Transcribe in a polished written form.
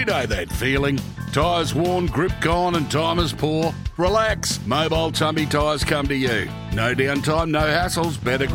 You know that feeling. Tyres worn, grip gone and time is poor? Relax. Mobile Tumby Tyres come to you. No downtime, no hassles, better